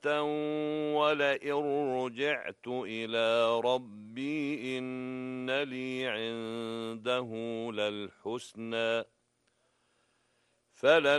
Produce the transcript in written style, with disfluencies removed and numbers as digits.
ولئن رجعت إلى ربي إن لي عنده للحسنى